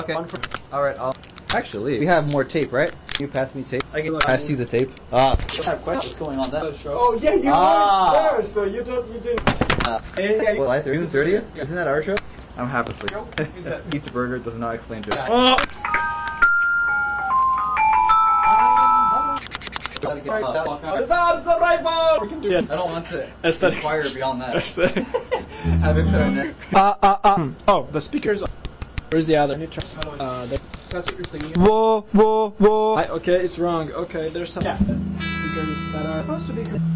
Okay. Alright, actually, we have more tape, right? Can you pass me tape? I can pass you the tape. I have questions. What's going on there? Oh yeah, you weren't there, so you didn't. July 30th? June 30th? Isn't that our show? I'm half asleep. Eats a burger, does not explain jokes. We can do it. I don't want to Aesthetics. inquire beyond that. Aesthetic. Have it put on there. Oh, the speakers. Where's the other? That's what you're singing. Whoa. Okay, it's wrong. Okay, there's some speakers that are supposed to be.